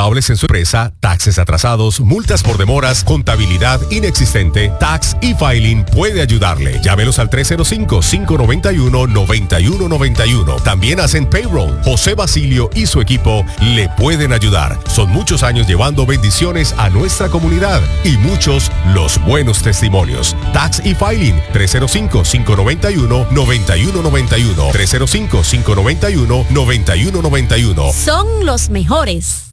culpables en su empresa, taxes atrasados, multas por demoras, contabilidad inexistente, Tax e-Filing puede ayudarle. Llámelos al 305-591-9191. También hacen payroll. José Basilio y su equipo le pueden ayudar. Son muchos años llevando bendiciones a nuestra comunidad y muchos los buenos testimonios. Tax e-Filing 305-591-9191. 305-591-9191. Son los mejores.